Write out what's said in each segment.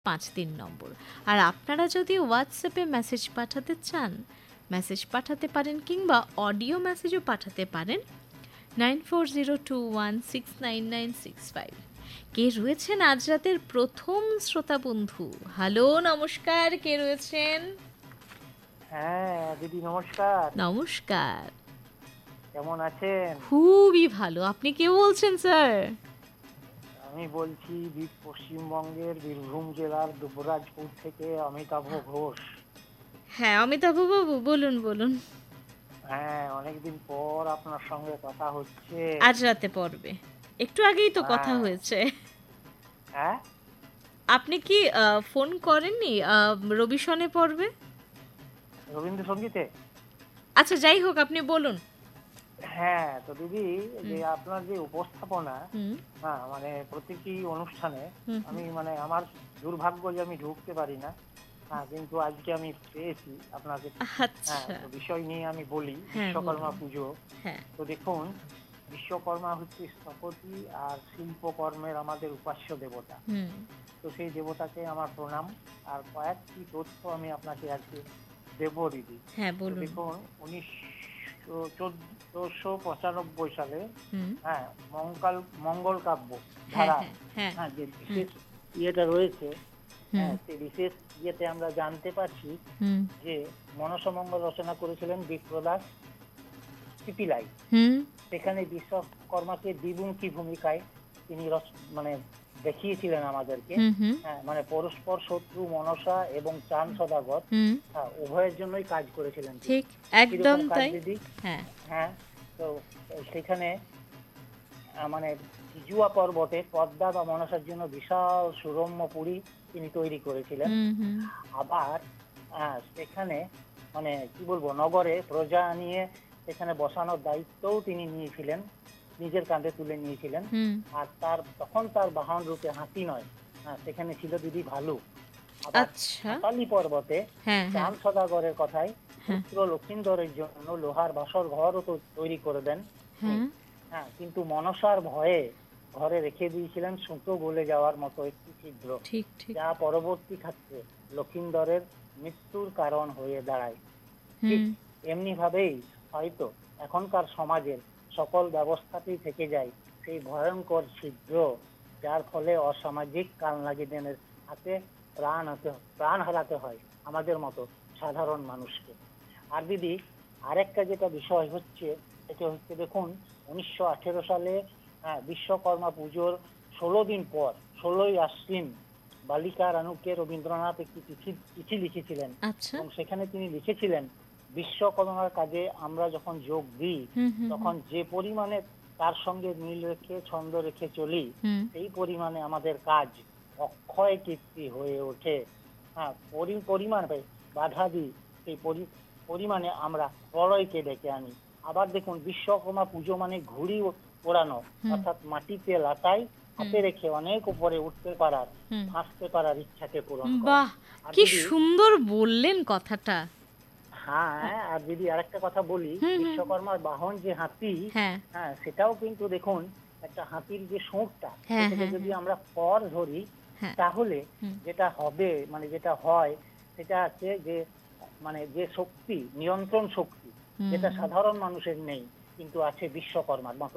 নম্বর। আর আপনারা যদি হোয়াটসঅ্যাপে মেসেজ পাঠাতে চান, মেসেজ পাঠাতে পারেন কিংবা অডিও মেসেজও পাঠাতে পারেন 9402169965। কে রয়েছেন আজ রাতের প্রথম শ্রোতা বন্ধু? হ্যালো, নমস্কার, কে রয়েছেন? হ্যাঁ দিদি, নমস্কার। নমস্কার। কেমন আছেন? খুবই ভালো। আপনি কে বলছেন স্যার? আমি বলছি পশ্চিমবঙ্গের বীরভূম জেলার দুবরাজপুর থেকে অমিতাভ ঘোষ। হ্যাঁ, অমিতাভ বাবু, বলুন বলুন। হ্যাঁ, অনেকদিন পর আপনার সঙ্গে কথা হচ্ছে। আজ রাতে পড়বে, একটু আগেই তো কথা হ্যাঁ। হয়েছে। হ্যাঁ, আপনি কি ফোন করেননি রবিশনে পড়বে? রবীন্দ্রসঙ্গীতে? আচ্ছা, যাই হোক, আপনি বলুন। হ্যাঁ, তো দিদি, যে আপনার যে উপস্থাপনা, হুম হ্যাঁ মানে প্রতিটি অনুষ্ঠানে হুম আমি আমার দুর্ভাগ্য যে আমি ঢুকতে পারি না। হ্যাঁ, কিন্তু আজকে আমি পেয়েছি আপনাকে। হ্যাঁ, আচ্ছা, তো বিষয় নিয়ে আমি বলি, হ্যাঁ বিশ্বকর্মা বলুন। পুজো। হ্যাঁ। তো দেখুন, বিশ্বকর্মা হচ্ছে স্থপতি আর শিল্পকর্মের আমাদের উপাস্য দেবতা। হুম তো সেই দেবতাকে আমার প্রণাম। আর কয়েকটি তথ্য আমি আপনাকে আজকে দেব দিদি। হ্যাঁ, তো বলুন। দেখুন, 1495 সালে, হুম হ্যাঁ, মঙ্গল কাব্য হ্যাঁ ধারা, হ্যাঁ হ্যাঁ হ্যাঁ, যে হুম বিশেষ ইয়েটা রয়েছে, হুম হ্যাঁ, সেই বিশেষ ইয়েতে আমরা জানতে পারছি হুম যে মনসামঙ্গল রচনা করেছিলেন বিপ্রদাস পিপিলাই। হুম সেখানে বিশ্বকর্মাকে দ্বিমুখী ভূমিকায় তিনি দেখিয়েছিলেন আমাদেরকে। হুম হুম হ্যাঁ, মানে পরস্পর শত্রু মনসা এবং চাঁদ সদাগর, হুম হ্যাঁ, উভয়ের জন্যই কাজ করেছিলেন তিনি। ঠিক, একদম কিরকম কাজ তাই। দিদি? হ্যাঁ। হ্যাঁ, তো সেখানে সিজুয়া পর্বতে পদ্মা বা মনসার জন্য বিশাল সুরম্য পুরী তিনি তৈরি করেছিলেন। হুম হুম আবার সেখানে কি বলবো, নগরে প্রজা নিয়ে সেখানে বসানোর দায়িত্বও তিনি নিয়েছিলেন, নিজের কাঁধে তুলে নিয়েছিলেন। হুম আর তখন তার বাহন রূপে হাতি নয়, সেখানে ছিল দিদি ভালু। আবার আচ্ছা। পাতালি পর্বতে হ্যাঁ হ্যাঁ চাঁদ সদাগরের কথায় হ্যাঁ পুত্র লক্ষিন্দরের জন্য লোহার বাসর ঘরও তৈরি করে দেন। হ্যাঁ। হ্যাঁ, কিন্তু মনসার ভয়ে ঘরে রেখে দিয়েছিলেন সুতো গলে যাওয়ার মতো একটি ছিদ্র, ঠিক ঠিক। যা পরবর্তী ক্ষেত্রে লক্ষিন্দরের মৃত্যুর কারণ হয়ে দাঁড়ায়। ঠিক হুম এমনি ভাবেই হয়তো এখনকার সমাজের সকল ব্যবস্থাতেই থেকে যায় সেই ভয়ঙ্কর ছিদ্র, যার ফলে অসামাজিক কালনাগিনের হাতে প্রাণ হারাতে হয় আমাদের মতো সাধারণ মানুষকে। আর দিদি, আরেকটা যেটা বিষয় হচ্ছে, সেটা হচ্ছে দেখুন, 1918 সালে, হ্যাঁ, বিশ্বকর্মা পুজোর 16 দিন পর 16ই আশ্বিন বালিকা রানুকে রবীন্দ্রনাথ একটি চিঠি লিখেছিলেন। আচ্ছা। এবং সেখানে তিনি লিখেছিলেন, বিশ্বকর্মার কাজে আমরা যখন যোগ দিই, হুম হুম তখন যে পরিমাণে তার সঙ্গে মিল রেখে ছন্দ রেখে চলি, হুম সেই পরিমাণে আমাদের কাজ অক্ষয় কীর্তি হয়ে ওঠে। হ্যাঁ, পরিমাণ বাধা দিই, সেই পরিমাণে আমরা প্রলয়কে ডেকে আনি। আবার দেখুন, বিশ্বকর্মা পুজো মানে ঘুড়ি ওড়ানো, হুম অর্থাৎ মাটিতে লাটাই হাতে হুম রেখে অনেক উপরে উঠতে পারার, হুম। ভাসতে পারার ইচ্ছাকে পূরণ করা। বাহ, আর কি দিদি, সুন্দর বললেন কথাটা। হ্যাঁ, আর দিদি আরেকটা কথা বলি, হুম হুম হুম। বিশ্বকর্মার বাহন যে হাতি, হ্যাঁ হ্যাঁ, সেটাও কিন্তু দেখুন, একটা হাতির যে সুঁড়টা, হ্যাঁ সেটাকে হ্যাঁ যদি হ্যাঁ আমরা পর ধরি, হ্যাঁ। তাহলে হুম যেটা হবে, যেটা হয়, সেটা আছে যে যে শক্তি, নিয়ন্ত্রণ শক্তি, হুম যেটা সাধারণ মানুষের নেই, কিন্তু আছে বিশ্বকর্মার মতো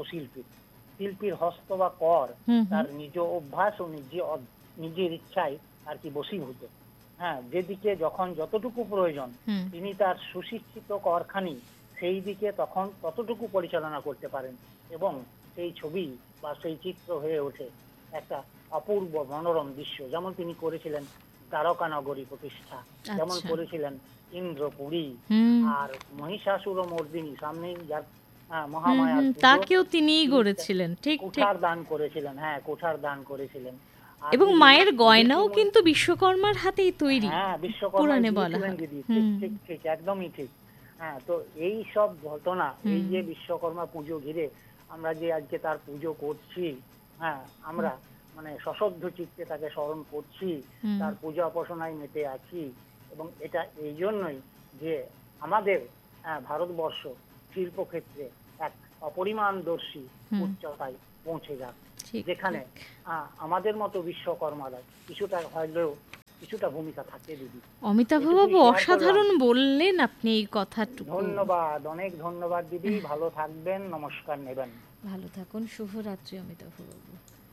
শিল্পীর হস্ত বা কর হুম হুম তার নিজ অভ্যাস ও নিজের ইচ্ছায় আর কি বশীভূত। হ্যাঁ, যেদিকে যখন যতটুকু প্রয়োজন, হুম। তিনি তার সুশিক্ষিত করখানি সেই দিকে তখন ততটুকু পরিচালনা করতে পারেন, এবং সেই ছবি বা সেই চিত্র হয়ে ওঠে একটা অপূর্ব মনোরম দৃশ্য। যেমন তিনি করেছিলেন দ্বারকা নগরী প্রতিষ্ঠা, যেমন আচ্ছা। করেছিলেন ইন্দ্রপুরী, হুম আর মহিষাসুর মর্দিনী সামনেই যার হুম মহামায়ার হুম, পুজো, তাকেও তিনিই তিনি গড়েছিলেন, ঠিক ঠিক। কুঠার দান করেছিলেন। হ্যাঁ, কুঠার দান করেছিলেন। আর এবং দিদি, মায়ের গয়নাও ঋষিমুনি, কিন্তু বিশ্বকর্মার হাতেই তৈরি, হ্যাঁ, বিশ্বকর্মাই পুরাণে বলা দিয়েছিলেন হয়। দিদি। ঠিক হুম ঠিক ঠিক, একদমই ঠিক। হ্যাঁ, তো এই সব ঘটনা, এই হুম যে বিশ্বকর্মা পুজো ঘিরে আমরা যে আজকে তার পুজো করছি, হ্যাঁ, আমরা সশ্রদ্ধ চিত্তে তাকে স্মরণ করছি, হুম তার পূজা উপাসনায় মেতে আছি। এবং এটা এই জন্যই যে আমাদের ভারতবর্ষ শিল্পক্ষেত্রে এক অপরিমাণদর্শী হুম। উচ্চতায় পৌঁছে যাক। ঠিক যেখানে ঠিক। আমাদের মতো বিশ্বকর্মারা কিছুটা ভূমিকা থাকে দিদি। অমিতাভ এইটুকুই বাবু শেয়ার করলাম। অসাধারণ বললেন আপনি এই কথাটুকু। ধন্যবাদ, অনেক ধন্যবাদ দিদি, ভালো থাকবেন, নমস্কার নেবেন। ভালো থাকুন, শুভরাত্রি অমিতাভ বাবু।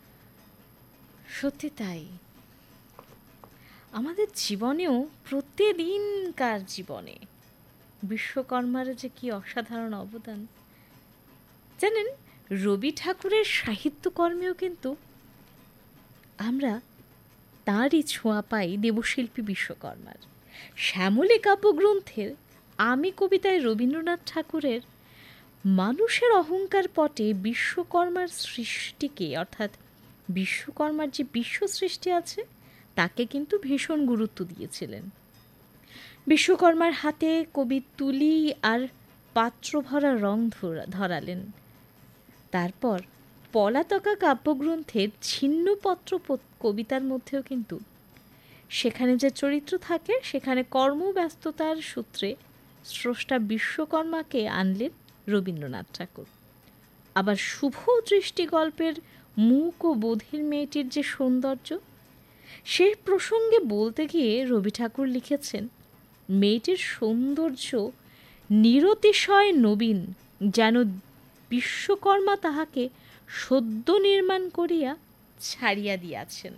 সত্যি তাই, আমাদের জীবনেও প্রতিদিনকার জীবনে বিশ্বকর্মার যে কি অসাধারণ অবদান। জানেন, রবি ঠাকুরের সাহিত্যকর্মেও কিন্তু আমরা তাঁরই ছোঁয়া পাই দেবশিল্পী বিশ্বকর্মার। শ্যামলী কাব্যগ্রন্থের আমি কবিতায় রবীন্দ্রনাথ ঠাকুরের মানুষের অহংকার পটে বিশ্বকর্মার সৃষ্টিকে, অর্থাৎ বিশ্বকর্মার যে বিশ্ব সৃষ্টি আছে তাকে কিন্তু ভীষণ গুরুত্ব দিয়েছিলেন। বিশ্বকর্মার হাতে কবি তুলি আর পাত্র ভরা রং ধরালেন। তারপর পলাতকা কাব্যগ্রন্থের ছিন্নপত্র কবিতার মধ্যেও কিন্তু সেখানে যে চরিত্র থাকে সেখানে কর্মব্যস্ততার সূত্রে স্রষ্টা বিশ্বকর্মাকে আনলেন রবীন্দ্রনাথ ঠাকুর। আবার শুভ দৃষ্টি গল্পের মূক ও বধির মেয়েটির যে সৌন্দর্য, সে প্রসঙ্গে বলতে গিয়ে রবি ঠাকুর লিখেছেন, মেয়েটির সৌন্দর্য নিরতিশয় নবীন, যেন বিশ্বকর্মা তাহাকে সদ্য নির্মাণ করিয়া ছাড়িয়া দিয়াছেন।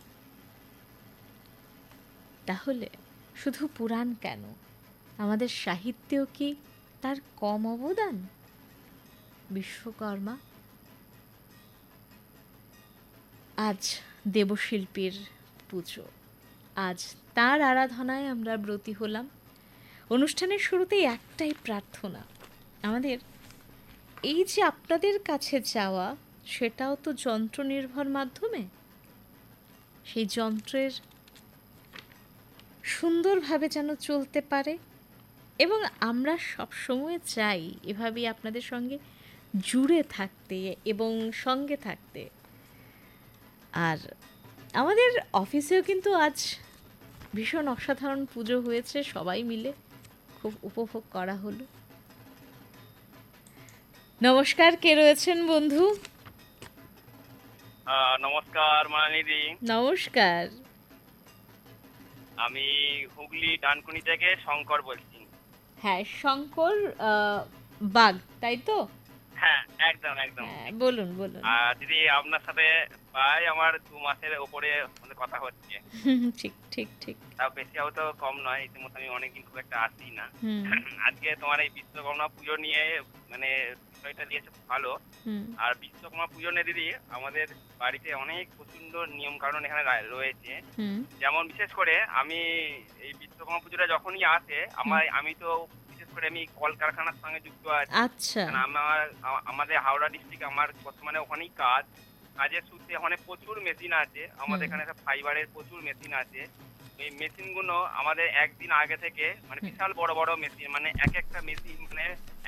তাহলে শুধু পুরাণ কেন, আমাদের সাহিত্যেও কি তার কম অবদান? বিশ্বকর্মা আজ দেবশিল্পীর পুজো, আজ তার আরাধনায় আমরা ব্রতী হলাম। অনুষ্ঠানের শুরুতেই একটাই প্রার্থনা, আমাদের এই যে আপনাদের কাছে যাওয়া, সেটাও তো যন্ত্র নির্ভর মাধ্যমে। সেই যন্ত্রের সুন্দরভাবে যেন চলতে পারে এবং আমরা সবসময় চাই এভাবেই আপনাদের সঙ্গে জুড়ে থাকতে এবং সঙ্গে থাকতে। আর আমাদের অফিসেও কিন্তু আজ ভীষণ অসাধারণ পুজো হয়েছে, সবাই মিলে খুব উপভোগ করা হলো। নমস্কার, কে রয়েছেন বন্ধু? নমস্কার মানিদি, নমস্কার। আমি হুগলি ডানকুনি থেকে শঙ্কর বলছি। হ্যাঁ, শঙ্কর বাগ, তাই তো? হ্যাঁ, একদম একদম। বলুন বলুন। দিদি, আপনার সাথে প্রায় আমার 2 মাসের উপরে কথা হচ্ছে। ঠিক ঠিক ঠিক। তাও বেশি হয়তো কম নয়, ইতিমধ্যে আমি অনেকদিন খুব একটা আসি না। আজকে তোমার এই বিশ্বকর্মা পুজো নিয়ে মানে বিষয়টা দিয়েছে ভালো। আর বিশ্বকর্মা পুজো নিয়ে দিদি, আমাদের বাড়িতে অনেক প্রচন্ড নিয়ম কানুন এখানে রয়েছে। যেমন বিশেষ করে আমি এই বিশ্বকর্মা পুজোটা যখনই আসে আমি তো বিশেষ করে আমি কলকারখানার সঙ্গে যুক্ত আছি। আচ্ছা। আমাদের হাওড়া ডিস্ট্রিক্ট, আমার বর্তমানে ওখানেই কাজের সূত্রে ওখানে প্রচুর মেশিন আছে। আমাদের এখানে ফাইবারের প্রচুর মেশিন আছে। এই মেশিনগুলো আমাদের একদিন আগে থেকে মানে বিশাল বড় বড় মেশিন, মানে এক একটা মেশিন মানে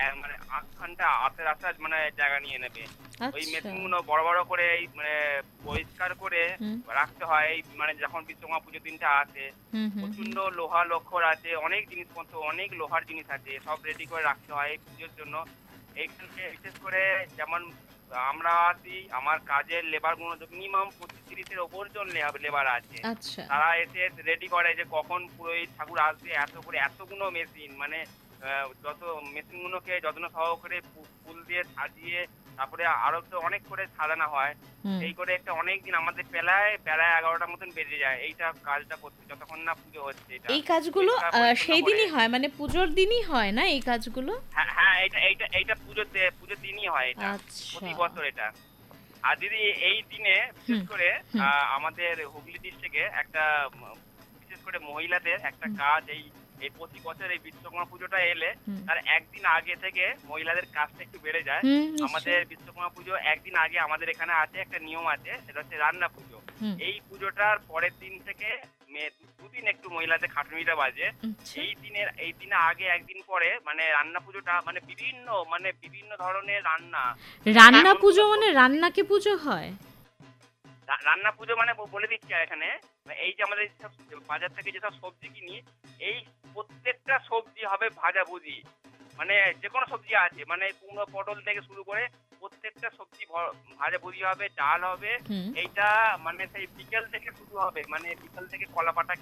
8 ঘন্টা আসার মানে জায়গা নিয়ে নেবে। ওই মেশিনগুলো বড় বড় করে মানে পরিষ্কার করে রাখতে হয়। মানে যখন বিশ্বকর্মা পুজোর দিনটা আসে, প্রচন্ড লোহা লক্ষ্যর আছে, অনেক জিনিসপত্র, অনেক লোহার জিনিস আছে, সব রেডি করে রাখতে হয় পুজোর জন্য। এইখানে বিশেষ করে যেমন আমরা আছি, আমার কাজের লেবার গুলো মিনিমাম 25-30-এর ওপর জন লেবার আছে। তারা এসে রেডি করে যে কখন পুরোহিত ঠাকুর আসবে, এতগুলো মেশিন, মানে যত মেশিন গুলোকে যত্ন সহকারে ফুল দিয়ে সাজিয়ে তারপরে আরো তো অনেক করে সাজানো হয়। এই করে একটা অনেক দিন আমাদের প্রায় 11টার মতন বেজে যায় এইটা কাজটা করতে, যতক্ষণ না পুজো হচ্ছে। এই কাজগুলো সেই দিনই হয়, মানে পুজোর দিনই হয় না এই কাজগুলো? হ্যাঁ, এইটা পুজোর দিনই হয়, এটা প্রতি বছর এটা। আর দিদি, এই দিনে বিশেষ করে আমাদের হুগলি ডিস্ট্রিক্টে একটা বিশেষ করে মহিলাদের একটা কাজ, এই প্রতি বছর এই বিশ্বকর্মা পুজোটা এলে তার একদিন আগে থেকে মহিলাদের কাজটা একটু বেড়ে যায়। আমাদের বিশ্বকর্মা পুজো একদিন আগে আমাদের এখানে আছে একটা নিয়ম আছে, সেটা হচ্ছে রান্না পুজো। এই পুজোটার পরের দিন থেকে 2 দিন একটু মহিলাদের খাটুনিটা বাজে। এই দিনে আগে একদিন পরে মানে রান্না পুজোটা মানে বিভিন্ন ধরনের রান্না পুজো মানে রান্নাকে পুজো হয়। রান্না পুজো মানে বলে দিচ্ছি এখানে, এই যে আমাদের বাজার থেকে যেসব সবজি কিনি, এই প্রত্যেকটা সবজি হবে ভাজা ভুজি, মানে যে কোনো সবজি আছে, মানে কুমড়ো পটল থেকে শুরু করে প্রত্যেকটা সবজি ভাজা ভুজি হবে, ডাল হবে। হুম। এইটা মানে সেই বিকেল থেকে শুরু হবে, মানে বিকেল থেকে কলা পাটা